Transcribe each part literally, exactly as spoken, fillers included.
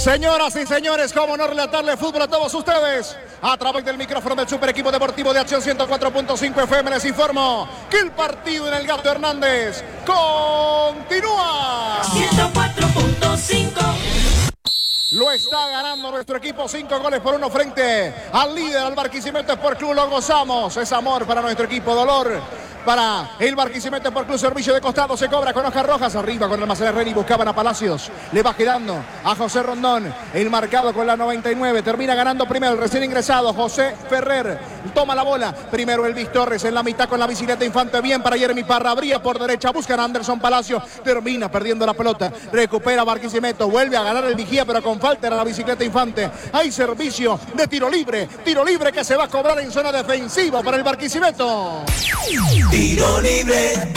Señoras y señores, cómo no relatarle fútbol a todos ustedes. A través del micrófono del Super Equipo Deportivo de Acción ciento cuatro punto cinco F M les informo que el partido en el Gato Hernández continúa. ciento cuatro punto cinco. Lo está ganando nuestro equipo, cinco goles por uno frente al líder, al Barquisimeto Sport Club. Lo gozamos, es amor para nuestro equipo, dolor para el Barquisimeto Sport Club. Servicio de costado, se cobra con hojas rojas, arriba con el Almacenes Reni, buscaban a Palacios, le va quedando a José Rondón, el marcado con la noventa y nueve, termina ganando primero el recién ingresado José Ferrer, toma la bola, primero Elvis Torres en la mitad con la bicicleta Infante, bien para Jeremy Parra, abría por derecha, buscan a Anderson Palacio, termina perdiendo la pelota, recupera Barquisimeto, vuelve a ganar el Vigía, pero con falta era la bicicleta Infante. Hay servicio de tiro libre, tiro libre que se va a cobrar en zona defensiva para el Barquisimeto. Tiro libre.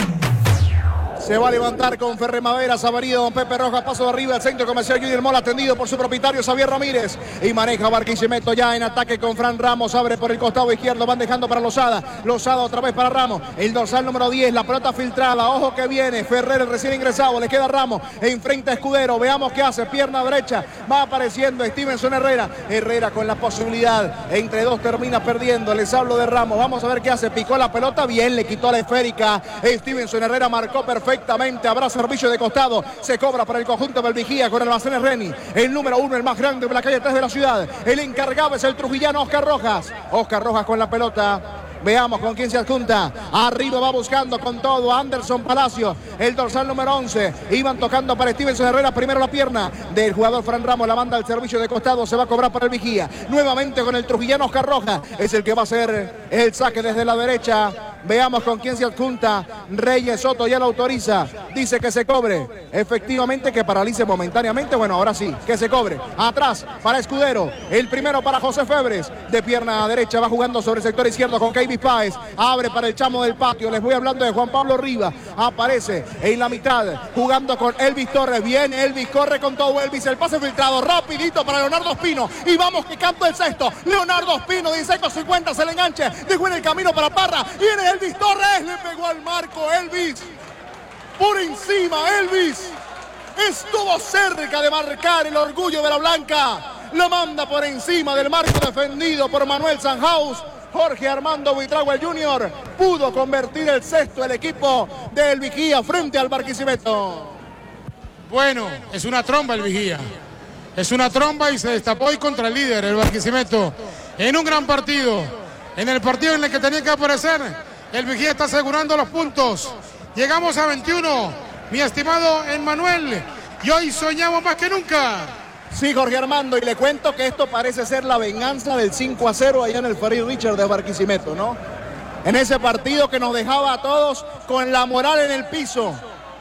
Se va a levantar con Ferre Madera, Sabarido, don Pepe Rojas, paso de arriba al centro comercial Junior Mola, atendido por su propietario Xavier Ramírez. Y maneja Barquisimeto ya en ataque con Fran Ramos, abre por el costado izquierdo, van dejando para Lozada. Lozada otra vez para Ramos, el dorsal número diez, la pelota filtrada, ojo que viene, Ferrer el recién ingresado, le queda Ramos, enfrenta a Escudero, veamos qué hace, pierna derecha, va apareciendo Stevenson Herrera. Herrera con la posibilidad, entre dos termina perdiendo, les hablo de Ramos, vamos a ver qué hace, picó la pelota, bien, le quitó la esférica. Stevenson Herrera marcó perfecto. Habrá servicio de costado, se cobra para el conjunto del Vigía con el Almacenes Reni, el número uno, el más grande de la calle tres de la ciudad. El encargado es el trujillano Oscar Rojas. Oscar Rojas con la pelota. Veamos con quién se adjunta. Arriba va buscando con todo Anderson Palacio, el dorsal número once. Iban tocando para Stevenson Herrera. Primero la pierna del jugador Fran Ramos. La manda al servicio de costado. Se va a cobrar para el Vigía. Nuevamente con el trujillano Oscar Rojas. Es el que va a hacer el saque desde la derecha. Veamos con quién se adjunta. Reyes Soto ya lo autoriza. Dice que se cobre. Efectivamente que paralice momentáneamente. Bueno, ahora sí, que se cobre. Atrás para Escudero. El primero para José Febres. De pierna derecha va jugando sobre el sector izquierdo con Keivis Páez. Abre para el chamo del patio. Les voy hablando de Juan Pablo Riva. Aparece en la mitad jugando con Elvis Torres. Bien, Elvis corre con todo. Elvis, el pase filtrado rapidito para Leonardo Espino. Y vamos que canto el sexto. Leonardo Espino, dieciséis cincuenta, se le enganche. Dejó en el camino para Parra. Viene Elvis Torres, le pegó al marco Elvis. Por encima Elvis. Estuvo cerca de marcar el orgullo de la Blanca. Lo manda por encima del marco defendido por Manuel Sanhaus. Jorge Armando Buitrago Junior pudo convertir el sexto el equipo del Vigía frente al Barquisimeto. Bueno, es una tromba el Vigía. Es una tromba y se destapó hoy contra el líder, el Barquisimeto. En un gran partido. En el partido en el que tenía que aparecer, el Vigía está asegurando los puntos. Llegamos a veintiuno, mi estimado Emmanuel. Y hoy soñamos más que nunca. Sí, Jorge Armando, y le cuento que esto parece ser la venganza del cinco a cero allá en el Farid Richard de Barquisimeto, ¿no? En ese partido que nos dejaba a todos con la moral en el piso.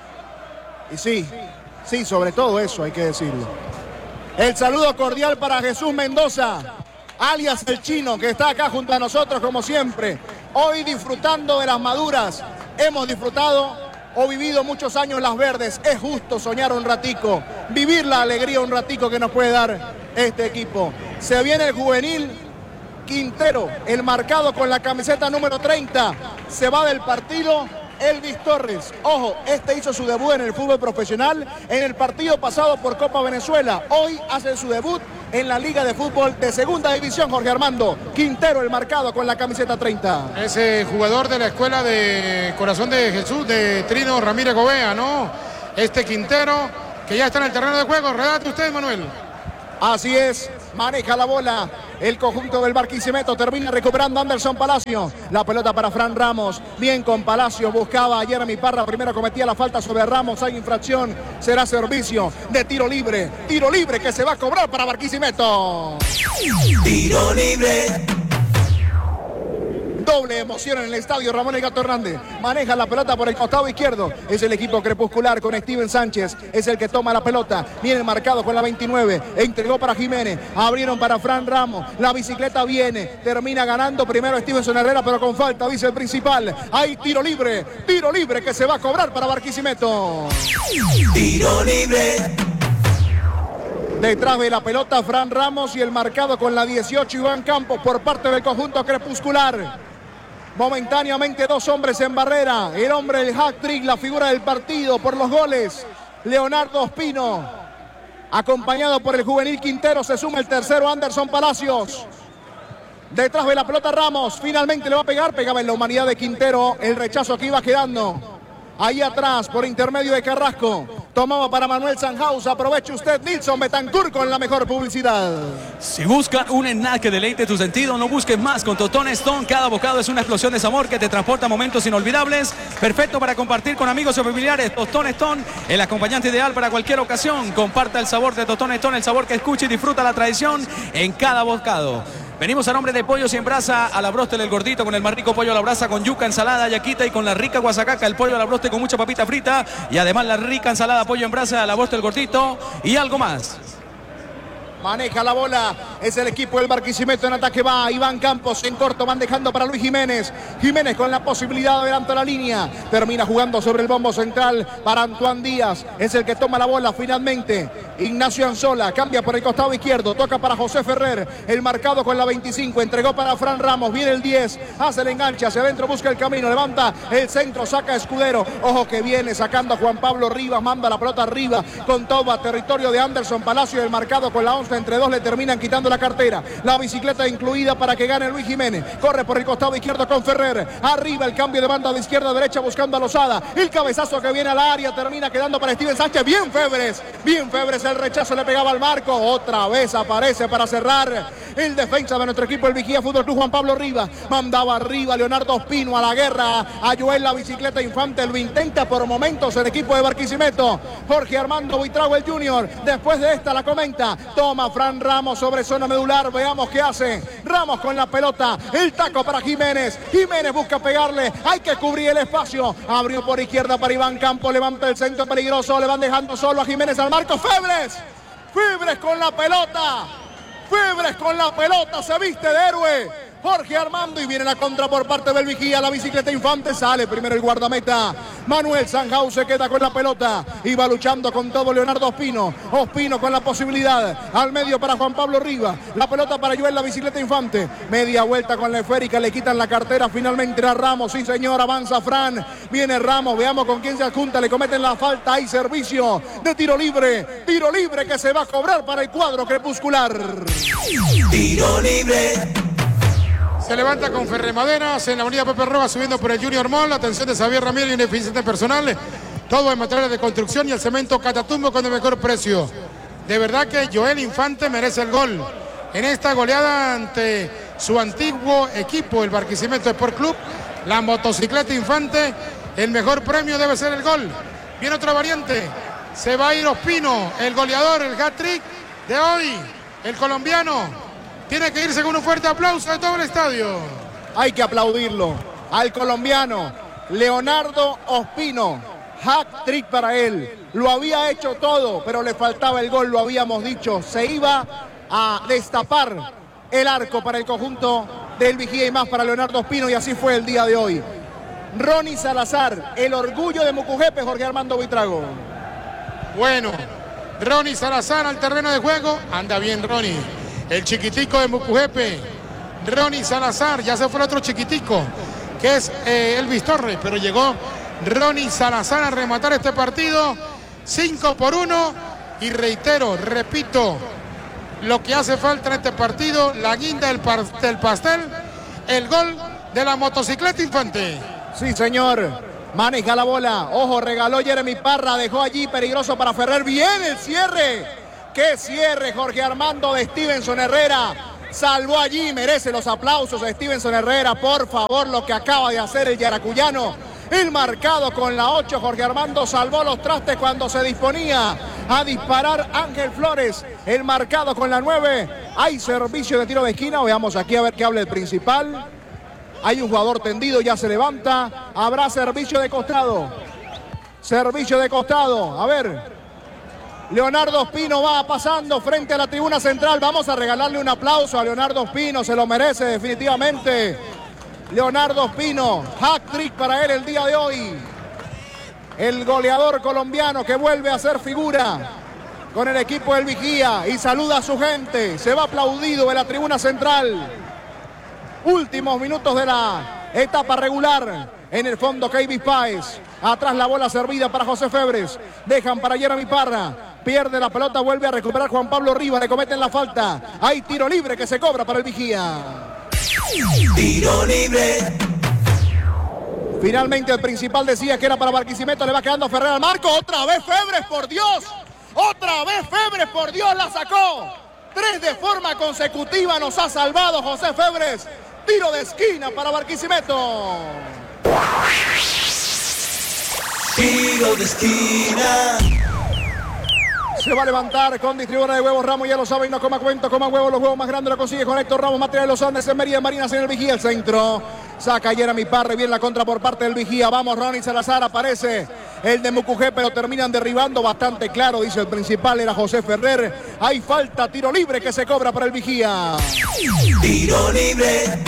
Y sí, sí, sobre todo eso hay que decirlo. El saludo cordial para Jesús Mendoza, alias El Chino, que está acá junto a nosotros como siempre. Hoy disfrutando de las maduras. Hemos disfrutado o vivido muchos años las verdes. Es justo soñar un ratico, vivir la alegría un ratico que nos puede dar este equipo. Se viene el juvenil Quintero, el marcado con la camiseta número treinta. Se va del partido Elvis Torres. Ojo, este hizo su debut en el fútbol profesional en el partido pasado por Copa Venezuela. Hoy hace su debut en la Liga de Fútbol de Segunda División. Jorge Armando Quintero, el marcado con la camiseta treinta. Ese jugador de la escuela de Corazón de Jesús, de Trino Ramírez Gobea, ¿no? Este Quintero, que ya está en el terreno de juego. Redate usted, Manuel. Así es, maneja la bola el conjunto del Barquisimeto, termina recuperando Anderson Palacio, la pelota para Fran Ramos, bien con Palacio, buscaba a Jeremy Parra, primero cometía la falta sobre Ramos, hay infracción, será servicio de tiro libre, tiro libre que se va a cobrar para Barquisimeto. Tiro libre. Doble emoción en el estadio Ramón El Gato Hernández. Maneja la pelota por el costado izquierdo. Es el equipo crepuscular con Steven Sánchez. Es el que toma la pelota. Viene marcado con la veintinueve. Entregó para Jiménez. Abrieron para Fran Ramos. La bicicleta viene. Termina ganando primero Stevenson Herrera, pero con falta, dice el principal. Hay tiro libre. Tiro libre que se va a cobrar para Barquisimeto. Tiro libre. Detrás de la pelota Fran Ramos y el marcado con la dieciocho Iván Campos por parte del conjunto crepuscular. Momentáneamente dos hombres en barrera. El hombre del hat-trick, la figura del partido por los goles. Leonardo Espino. Acompañado por el juvenil Quintero, se suma el tercero Anderson Palacios. Detrás de la pelota Ramos, finalmente le va a pegar, pegaba en la humanidad de Quintero, el rechazo que iba quedando. Ahí atrás, por intermedio de Carrasco, tomaba para Manuel Sanhaus. Aproveche usted, Nilson Betancourt, con la mejor publicidad. Si busca un snack que deleite tu sentido, no busques más con Totón Stone. Cada bocado es una explosión de sabor que te transporta a momentos inolvidables. Perfecto para compartir con amigos o familiares. Totón Stone, el acompañante ideal para cualquier ocasión. Comparta el sabor de Totón Stone, el sabor que escucha y disfruta la tradición en cada bocado. Venimos a nombre de Pollos en Brasa, a la bróstela el gordito, con el más rico pollo a la brasa, con yuca, ensalada, yaquita y con la rica guasacaca, el pollo a la broste con mucha papita frita y además la rica ensalada pollo en brasa, a la bróstela el gordito y algo más. Maneja la bola, es el equipo del Barquisimeto. En ataque va Iván Campos, en corto van dejando para Luis Jiménez. Jiménez con la posibilidad de adelantar la línea, termina jugando sobre el bombo central para Antoine Díaz, es el que toma la bola finalmente. Ignacio Anzola cambia por el costado izquierdo, toca para José Ferrer, el marcado con la veinticinco, entregó para Fran Ramos, viene el diez, hace el enganche, hacia adentro busca el camino, levanta el centro, saca a Escudero, ojo que viene sacando a Juan Pablo Rivas, manda la pelota arriba con todo a territorio de Anderson Palacio, el marcado con la once, entre dos le terminan quitando la cartera, la bicicleta incluida para que gane Luis Jiménez, corre por el costado izquierdo con Ferrer, arriba el cambio de banda de izquierda a derecha buscando a Lozada, el cabezazo que viene al área termina quedando para Steven Sánchez, bien Febres, bien Febres, el rechazo le pegaba al marco, otra vez aparece para cerrar el defensa de nuestro equipo, el Vigía Fútbol Club, Juan Pablo Rivas, mandaba arriba Leonardo Ospino a la guerra, a Joel la bicicleta Infante, lo intenta por momentos el equipo de Barquisimeto, Jorge Armando Buitrago el Junior, después de esta la comenta, toma Fran Ramos sobre zona medular, veamos qué hace, Ramos con la pelota, el taco para Jiménez, Jiménez busca pegarle, hay que cubrir el espacio, abrió por izquierda para Iván Campos, levanta el centro peligroso, le van dejando solo a Jiménez al marco, Febres, Febres con la pelota, Febres con la pelota, se viste de héroe, Jorge Armando y viene la contra por parte del Vigía, la bicicleta Infante, sale primero el guardameta, Manuel Sanhaus se queda con la pelota y va luchando con todo Leonardo Ospino, Ospino con la posibilidad, al medio para Juan Pablo Rivas, la pelota para Joel, la bicicleta Infante, media vuelta con la esférica, le quitan la cartera finalmente a Ramos, sí señor, avanza Fran, viene Ramos, veamos con quién se adjunta, le cometen la falta, hay servicio de tiro libre, tiro libre que se va a cobrar para el cuadro crepuscular. Tiro libre. Se levanta con Ferremaderas en la avenida Pepe Rojas subiendo por el Junior Mall. Atención de Xavier Ramírez y un eficiente personal. Todo en materiales de construcción y el cemento Catatumbo con el mejor precio. De verdad que Joel Infante merece el gol en esta goleada ante su antiguo equipo, el Barquisimeto Sport Club. La motocicleta Infante, el mejor premio debe ser el gol. Viene otra variante. Se va a ir Ospino, el goleador, el hat-trick de hoy, el colombiano. Tiene que irse con un fuerte aplauso de todo el estadio. Hay que aplaudirlo al colombiano Leonardo Ospino. Hat-trick para él. Lo había hecho todo, pero le faltaba el gol, lo habíamos dicho. Se iba a destapar el arco para el conjunto del Vigía y más para Leonardo Ospino, y así fue el día de hoy. Ronnie Salazar, el orgullo de Mucujepe, Jorge Armando Buitrago. Bueno, Ronnie Salazar al terreno de juego. Anda bien Ronnie. El chiquitico de Mucujepe, Ronnie Salazar, ya se fue el otro chiquitico, que es eh, Elvis Torres, pero llegó Ronnie Salazar a rematar este partido, cinco por uno, y reitero, repito, lo que hace falta en este partido, la guinda del, del pastel, el gol de la motocicleta Infante. Sí, señor, maneja la bola, ojo, regaló Jeremy Parra, dejó allí peligroso para Ferrer, bien el cierre. ¡Qué cierre, Jorge Armando, de Stevenson Herrera! Salvó allí, merece los aplausos de Stevenson Herrera, por favor, lo que acaba de hacer el yaracuyano. El marcado con la ocho, Jorge Armando salvó los trastes cuando se disponía a disparar Ángel Flores. El marcado con la nueve, hay servicio de tiro de esquina, veamos aquí a ver qué habla el principal. Hay un jugador tendido, ya se levanta, habrá servicio de costado. Servicio de costado, a ver... Leonardo Ospino va pasando frente a la tribuna central. Vamos a regalarle un aplauso a Leonardo Ospino, se lo merece definitivamente. Leonardo Ospino, hat-trick para él el día de hoy. El goleador colombiano que vuelve a ser figura con el equipo del Vigía y saluda a su gente. Se va aplaudido en la tribuna central. Últimos minutos de la etapa regular. En el fondo, Keivis Páez. Atrás la bola servida para José Febres. Dejan para Jeremy Parra. pierde la pelota, vuelve a recuperar Juan Pablo Rivas, le cometen la falta. Hay tiro libre que se cobra para el Vigía. Tiro libre. Finalmente el principal decía que era para Barquisimeto, le va quedando Ferrer al marco. Otra vez Febres, por Dios. Otra vez Febres, por Dios, la sacó. Tres de forma consecutiva nos ha salvado José Febres. Tiro de esquina para Barquisimeto. Tiro de esquina. Se va a levantar con distribuidora de huevos Ramos, ya lo saben, no coma cuento, coma huevos, los huevos más grandes lo consigue con Héctor Ramos, material de los Andes en Mérida, Marinas en el Vigía, el centro. Saca Jeremy Parra y viene la contra por parte del Vigía. Vamos, Ronnie Salazar, aparece el de Mucugé, pero terminan derribando bastante claro, dice el principal, era José Ferrer. Hay falta, tiro libre que se cobra para el Vigía. Tiro libre.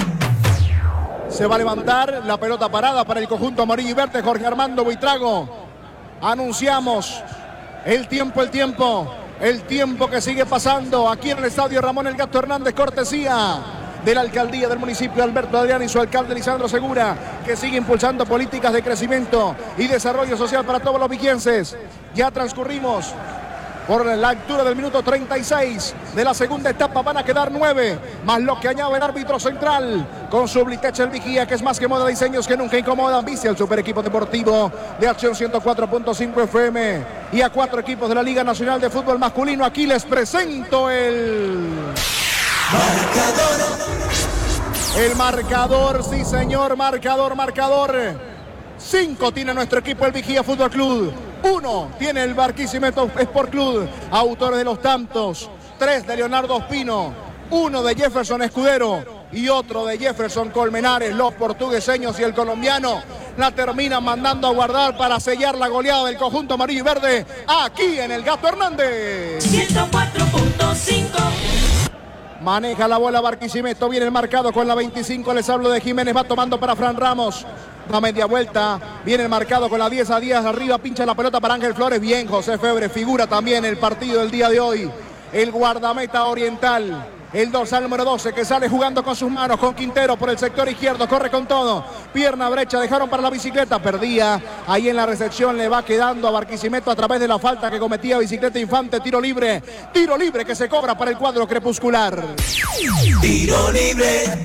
Se va a levantar la pelota parada para el conjunto amarillo y verde, Jorge Armando Buitrago. Anunciamos el tiempo, el tiempo, el tiempo que sigue pasando aquí en el estadio Ramón El Gato Hernández, cortesía de la alcaldía del municipio Alberto Adrián y su alcalde Lisandro Segura, que sigue impulsando políticas de crecimiento y desarrollo social para todos los vigienses. Ya transcurrimos por la altura del minuto treinta y seis de la segunda etapa, van a quedar nueve, más lo que añade el árbitro central con su Blitech el Vigía, que es más que moda, diseños que nunca incomodan. Viste al super equipo deportivo de Acción ciento cuatro punto cinco F M y a cuatro equipos de la Liga Nacional de Fútbol Masculino. Aquí les presento el marcador. El marcador, sí señor, marcador, marcador. Cinco tiene nuestro equipo el Vigía Fútbol Club. Uno tiene el Barquisimeto Sport Club, autores de los tantos. Tres de Leonardo Ospino, uno de Jefferson Escudero y otro de Jefferson Colmenares. Los portugueseños y el colombiano la terminan mandando a guardar para sellar la goleada del conjunto amarillo y verde aquí en el Gato Hernández. ciento cuatro punto cinco. Maneja la bola Barquisimeto, viene el marcado con la veinticinco, les hablo de Jiménez, va tomando para Fran Ramos. La media vuelta, viene el marcado con la diez a diez, arriba pincha la pelota para Ángel Flores. Bien, José Febre, figura también el partido del día de hoy. El guardameta oriental, el dorsal número doce, que sale jugando con sus manos, con Quintero por el sector izquierdo, corre con todo. Pierna derecha, dejaron para la bicicleta, perdía. Ahí en la recepción le va quedando a Barquisimeto a través de la falta que cometía Bicicleta Infante. Tiro libre, tiro libre que se cobra para el cuadro crepuscular. Tiro libre.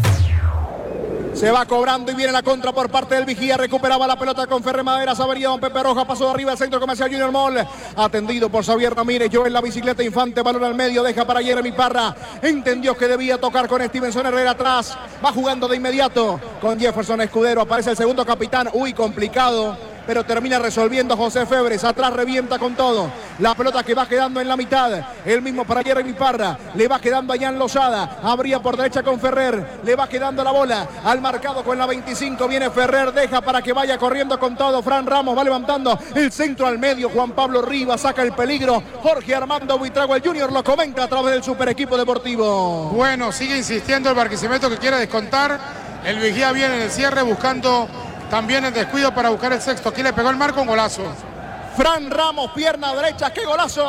Se va cobrando y viene la contra por parte del Vigía. Recuperaba la pelota con Ferre Madera. Sabería don Pepe Roja. Pasó de arriba al centro comercial Junior Mall. Atendido por Xavier Ramírez. Yo en la Bicicleta Infante. Balón al medio. Deja para Jeremy Parra. Entendió que debía tocar con Stevenson Herrera atrás. Va jugando de inmediato con Jefferson Escudero. Aparece el segundo capitán. Uy, complicado. Pero termina resolviendo José Febres. Atrás revienta con todo. La pelota que va quedando en la mitad. El mismo para Jeremy Parra. Le va quedando a Jan Lozada. Abría por derecha con Ferrer. Le va quedando la bola al marcado con la veinticinco. Viene Ferrer. Deja para que vaya corriendo con todo. Fran Ramos va levantando el centro al medio. Juan Pablo Rivas saca el peligro. Jorge Armando Buitrago, el Junior, lo comenta a través del super equipo deportivo. Bueno, sigue insistiendo el Barquisimeto que quiere descontar. El Vigía viene en el cierre buscando también el descuido para buscar el sexto. Aquí le pegó el marco, un golazo. Fran Ramos, pierna derecha, ¡qué golazo!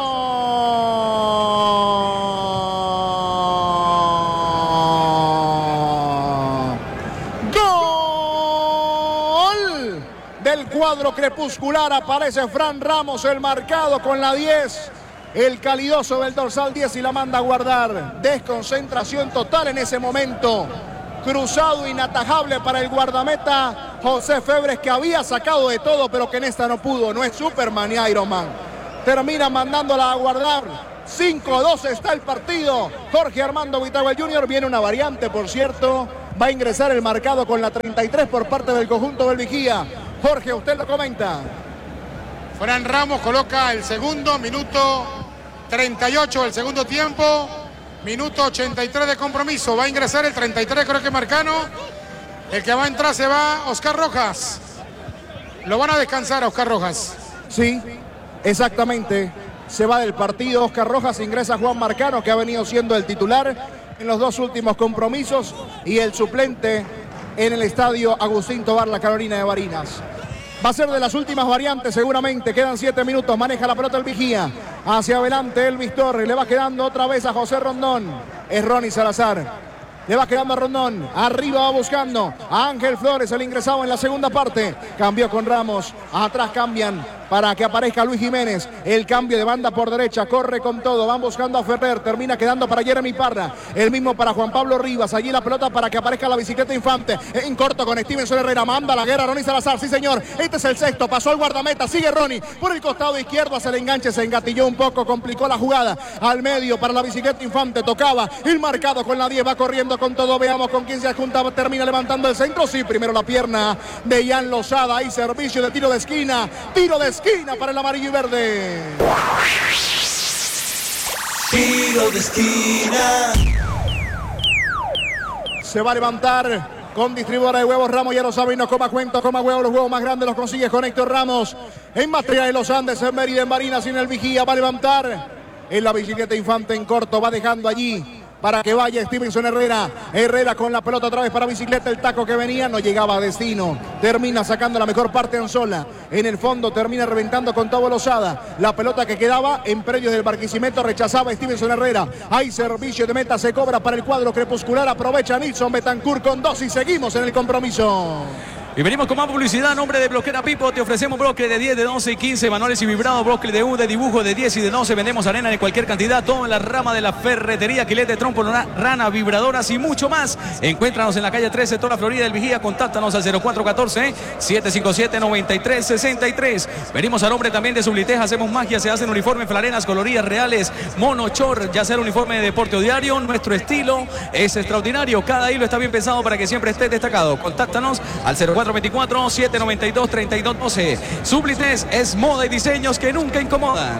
¡Gol! Del cuadro crepuscular aparece Fran Ramos, el marcado con la diez. El calidoso del dorsal diez y la manda a guardar. Desconcentración total en ese momento. Cruzado inatajable para el guardameta José Febres, que había sacado de todo, pero que en esta no pudo. No es Superman ni Iron Man. Termina mandándola a guardar. cinco a dos está el partido. Jorge Armando Buitrago el Junior. Viene una variante, por cierto. Va a ingresar el marcado con la treinta y tres por parte del conjunto del Vigía. Jorge, usted lo comenta. Fran Ramos coloca el segundo, minuto treinta y ocho del segundo tiempo. Minuto ochenta y tres de compromiso. Va a ingresar el treinta y tres, creo que Marcano. El que va a entrar se va Oscar Rojas. Lo van a descansar a Oscar Rojas. Sí, exactamente. Se va del partido Oscar Rojas. Ingresa Juan Marcano, que ha venido siendo el titular en los dos últimos compromisos. Y el suplente en el estadio Agustín Tobar, la Carolina de Barinas. Va a ser de las últimas variantes seguramente. Quedan siete minutos. Maneja la pelota el Vigía. Hacia adelante Elvis Torres. Le va quedando otra vez a José Rondón. Es Ronnie Salazar. Le va quedando a Rondón. Arriba va buscando a Ángel Flores, el ingresado en la segunda parte. Cambió con Ramos. Atrás cambian para que aparezca Luis Jiménez. El cambio de banda por derecha. Corre con todo. Van buscando a Ferrer. Termina quedando para Jeremy Parra. El mismo para Juan Pablo Rivas. Allí la pelota para que aparezca la bicicleta Infante. En corto con Stevenson Herrera. Manda la guerra Ronnie Salazar. Sí, señor. Este es el sexto. Pasó el guardameta. Sigue Ronnie. Por el costado izquierdo hacia el enganche. Se engatilló un poco. Complicó la jugada. Al medio para la bicicleta Infante. Tocaba el marcado con la diez. Va corriendo con todo. Veamos con quién se adjuntaba. Termina levantando el centro. Sí, primero la pierna de Ian Lozada. Hay servicio de tiro de esquina. Tiro de esquina para el amarillo y verde. Tiro de esquina. Se va a levantar con distribuidora de huevos Ramos, ya lo saben, no coma cuento, coma huevos, los huevos más grandes los consigue con Héctor Ramos. En Material de los Andes, en Mérida, en Barinas, sin el vigía, va a levantar en la bicicleta Infante en corto, va dejando allí para que vaya Stevenson Herrera. Herrera con la pelota otra vez para bicicleta. El taco que venía no llegaba a destino. Termina sacando la mejor parte Anzola. En el fondo termina reventando con Tavo Lozada. La pelota que quedaba en predios del Barquisimeto rechazaba Stevenson Herrera. Hay servicio de meta, se cobra para el cuadro crepuscular. Aprovecha Nilson Betancourt con dos y seguimos en el compromiso. Y venimos con más publicidad. A nombre de Bloquera Pipo te ofrecemos bloque de diez, de doce y quince, manuales y vibrados, bloque de U, de dibujo de diez y de doce. Vendemos arena de cualquier cantidad, todo en la rama de la ferretería, quilete, trompo, rana, vibradoras y mucho más. Encuéntranos en la calle trece, Tola Florida del Vigía. Contáctanos al cero cuatro uno cuatro, siete cinco siete, nueve tres seis tres. Venimos a nombre también de Sublitej. Hacemos magia, se hacen uniformes, flarenas, coloridas reales, mono, chor, ya sea el uniforme de deporte o diario. Nuestro estilo es extraordinario. Cada hilo está bien pensado para que siempre esté destacado. Contáctanos al cero cuatro dos cuatro, siete nueve dos, tres dos uno dos. Sublitej es moda y diseños que nunca incomodan.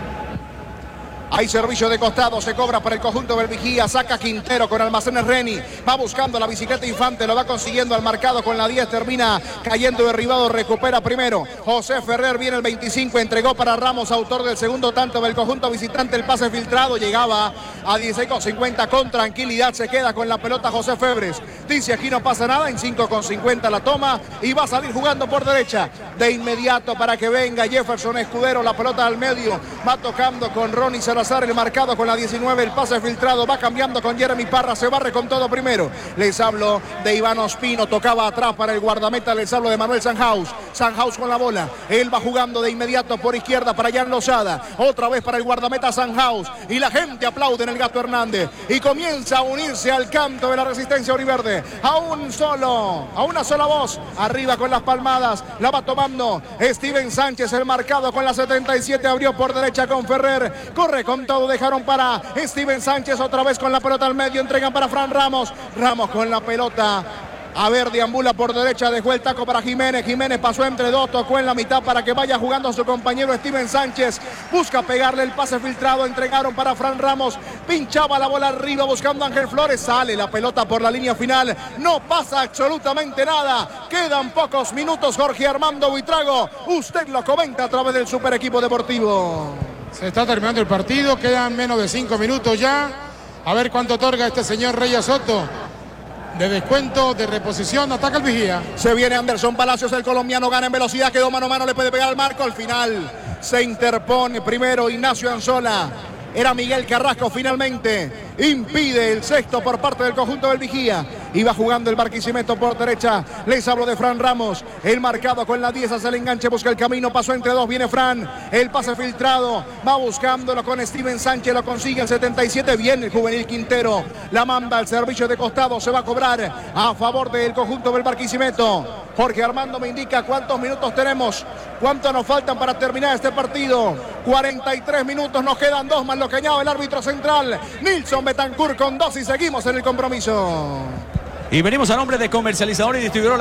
Hay servicio de costado, se cobra para el conjunto del Vigía, saca Quintero con Almacenes Reni, va buscando la bicicleta Infante, lo va consiguiendo al marcado con la diez, termina cayendo derribado, recupera primero José Ferrer, viene el veinticinco, entregó para Ramos, autor del segundo tanto del conjunto visitante, el pase filtrado, llegaba a dieciséis con cincuenta, con tranquilidad se queda con la pelota José Febres, dice aquí no pasa nada, en cinco con cincuenta la toma y va a salir jugando por derecha, de inmediato para que venga Jefferson Escudero, la pelota al medio, va tocando con Ronnie Salazar, el marcado con la diecinueve, el pase filtrado, va cambiando con Jeremy Parra, se barre con todo primero. Les hablo de Iván Ospino, tocaba atrás para el guardameta, les hablo de Manuel Sanhaus. Sanhaus con la bola, él va jugando de inmediato por izquierda para Jan Lozada, otra vez para el guardameta Sanhaus y la gente aplaude en el Gato Hernández y comienza a unirse al canto de la resistencia auriverde, a un solo, a una sola voz, arriba con las palmadas, la va tomando Steven Sánchez, el marcado con la setenta y siete, abrió por derecha con Ferrer, corre con todo, dejaron para Steven Sánchez, otra vez con la pelota al medio, entregan para Fran Ramos, Ramos con la pelota, a ver, deambula por derecha, dejó el taco para Jiménez, Jiménez pasó entre dos, tocó en la mitad para que vaya jugando a su compañero Steven Sánchez, busca pegarle el pase filtrado, entregaron para Fran Ramos, pinchaba la bola arriba buscando a Ángel Flores, sale la pelota por la línea final, no pasa absolutamente nada, quedan pocos minutos, Jorge Armando Buitrago, usted lo comenta a través del Super Equipo Deportivo. Se está terminando el partido, quedan menos de cinco minutos ya. A ver cuánto otorga este señor Reyes Soto. De descuento, de reposición, ataca el Vigía. Se viene Anderson Palacios, el colombiano gana en velocidad, quedó mano a mano, le puede pegar al marco. Al final se interpone primero Ignacio Anzola. Era Miguel Carrasco finalmente. Impide el sexto por parte del conjunto del Vigía. Iba jugando el Barquisimeto por derecha. Les hablo de Fran Ramos. El marcado con la diez hacia el enganche. Busca el camino. Pasó entre dos. Viene Fran. El pase filtrado. Va buscándolo con Steven Sánchez. Lo consigue el setenta y siete. Viene el juvenil Quintero. La manda al servicio de costado. Se va a cobrar a favor del conjunto del Barquisimeto. Jorge Armando me indica cuántos minutos tenemos. Cuánto nos faltan para terminar este partido. cuarenta y tres minutos. Nos quedan dos más lo que añade el árbitro central. Nilson Betancourt con dos y seguimos en el compromiso. Y venimos a nombre de Comercializador y Distribuidor